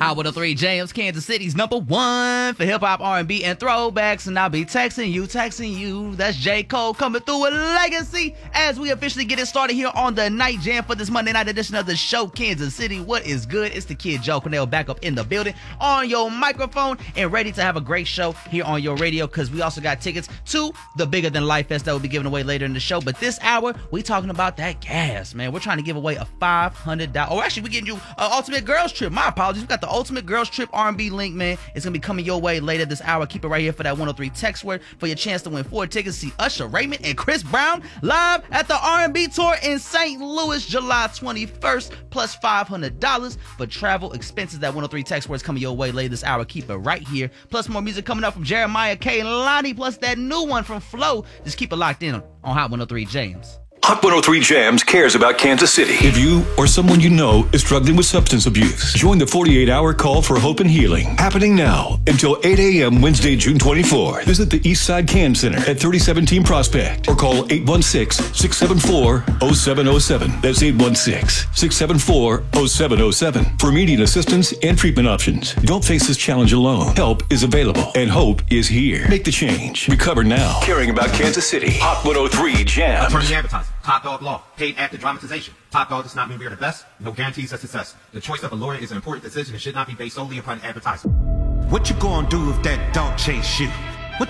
Hot 103 Jams, Kansas City's #1 for hip hop, R&B, and throwbacks. And I'll be texting you. That's J. Cole coming through with Legacy as we officially get it started here on the Night Jam for this Monday night edition of the show, Kansas City. What is good? It's the kid Joe Cornell back up in the building on your microphone and ready to have a great show here on your radio, because we also got tickets to the Bigger Than Life Fest that will be given away later in the show. But this hour, we talking about that gas, man. We're trying to give away a $500. Oh, actually, we're getting you an Ultimate Girls Trip. My apologies. We got the Ultimate Girls Trip R&B link, man. It's going to be coming your way later this hour. Keep it right here for that 103 text word for your chance to win 4 tickets to see Usher Raymond and Chris Brown live at the R&B Tour in St. Louis, July 21st, plus $500 for travel expenses. That 103 text word is coming your way later this hour. Keep it right here. Plus more music coming up from Jeremiah K. and Lonnie, plus that new one from Flo. Just keep it locked in on Hot 103 Jams. Hot 103 Jams cares about Kansas City. If you or someone you know is struggling with substance abuse, join the 48-hour call for hope and healing, happening now until 8 a.m. Wednesday, June 24th. Visit the Eastside Can Center at 3017 Prospect or call 816-674-0707. That's 816-674-0707 for immediate assistance and treatment options. Don't face this challenge alone. Help is available and hope is here. Make the change. Recover now. Caring about Kansas City. Hot 103 Jams. Attorney advertising. Top Dog Law. Paid after dramatization. Top Dog does not mean we are the best. No guarantees of success. The choice of a lawyer is an important decision and should not be based solely upon advertising. What you gonna do if that dog chase you?